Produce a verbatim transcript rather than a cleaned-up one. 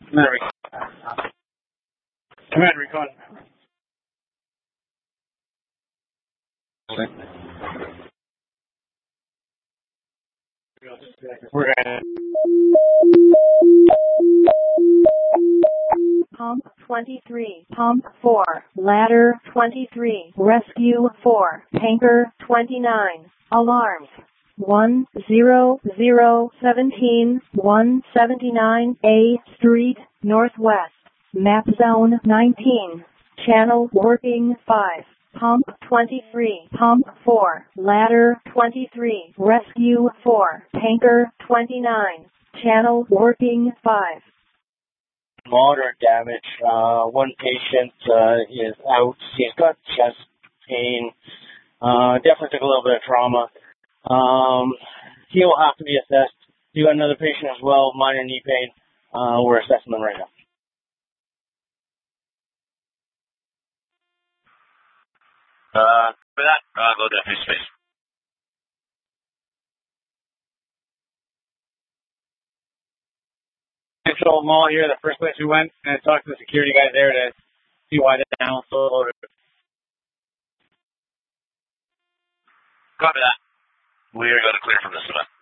Commander Recon. Commander Recon. We're gonna. Pump twenty-three, Pump four, Ladder twenty-three, Rescue four, Tanker twenty-nine, Alarms one zero zero seventeen one seventy-nine A Street, Northwest, Map Zone nineteen, Channel Working five, Pump twenty-three, Pump four, Ladder twenty-three, Rescue four, Tanker twenty-nine, Channel Working five. Moderate damage. Uh, one patient uh, is out. He's got chest pain. Uh, definitely took a little bit of trauma. Um, he will have to be assessed. You got another patient as well, minor knee pain. Uh, we're assessing them right now. Uh, for that, uh, go to face space. Central Mall here, the first place we went, and I talked to the security guys there to see why the panel so loaded. Copy that. We are going to clear from this event.